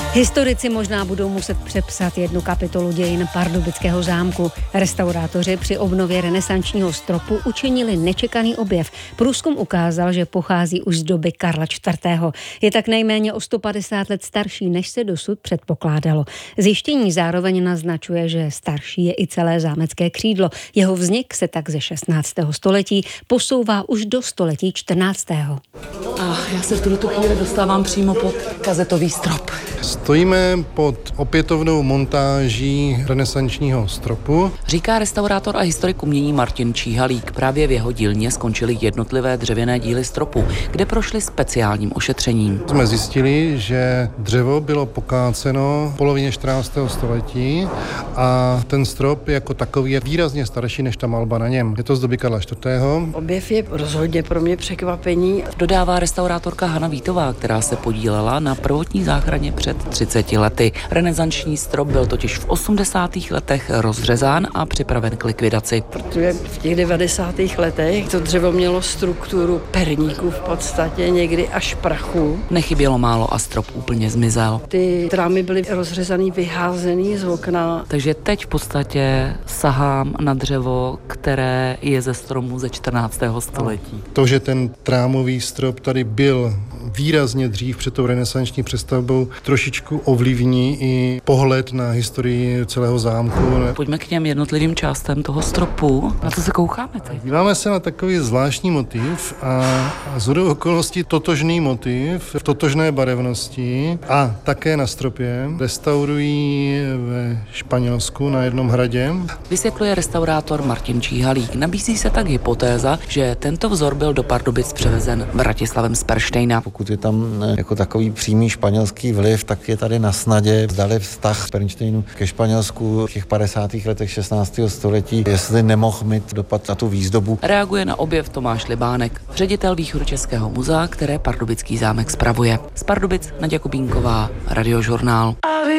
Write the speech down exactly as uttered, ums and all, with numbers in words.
Historici možná budou muset přepsat jednu kapitolu dějin Pardubického zámku. Restaurátoři při obnově renesančního stropu učinili nečekaný objev. Průzkum ukázal, že pochází už z doby Karla čtvrtého. Je tak nejméně o sto padesát let starší, než se dosud předpokládalo. Zjištění zároveň naznačuje, že starší je i celé zámecké křídlo. Jeho vznik se tak ze šestnáctého století posouvá už do století čtrnáctého. A já se v tuto chvíli dostávám přímo pod kazetový strop. Stojíme pod opětovnou montáží renesančního stropu. Říká restaurátor a historik umění Martin Číhalík. Právě v jeho dílně skončily jednotlivé dřevěné díly stropu, kde prošly speciálním ošetřením. Jsme zjistili, že dřevo bylo pokáceno v polovině čtrnáctého století a ten strop jako takový je výrazně starší než ta malba na něm. Je to z doby Karla čtvrtého. Objev je rozhodně pro mě překvapení. Dodává restaurátorka Hana Vítová, která se podílela na prvotní záchraně před třiceti lety. Renesanční strop byl totiž v osmdesátých letech rozřezán a připraven k likvidaci. Protože v těch devadesátých letech to dřevo mělo strukturu perníků v podstatě, někdy až prachu. Nechybělo málo a strop úplně zmizel. Ty trámy byly rozřezaný, vyházený z okna. Takže teď v podstatě sahám na dřevo, které je ze stromu ze čtrnáctého století. To, že ten trámový strop tady byl výrazně dřív před tou renesanční přestavbou, trošičku ovlivní i pohled na historii celého zámku. Pojďme k těm jednotlivým částem toho stropu. Na co se koukáme teď? Díváme se na takový zvláštní motiv a shodou okolností totožný motiv v totožné barevnosti a také na stropě restaurují ve Španělsku na jednom hradě. Vysvětluje restaurátor Martin Číhalík. Nabízí se tak hypotéza, že tento vzor byl do Pardubic převezen Vratislavem z Perštejna. Pokud je tam jako takový přímý španělský vliv, tak je tady na snadě zdali vztah Pernštejnu ke Španělsku v těch padesátých letech šestnáctého století, jestli nemohl mít dopad na tu výzdobu. Reaguje na objev Tomáš Libánek, ředitel Východočeského muzea, které Pardubický zámek spravuje. Z Pardubic Naďa Kubínková, Radiožurnál.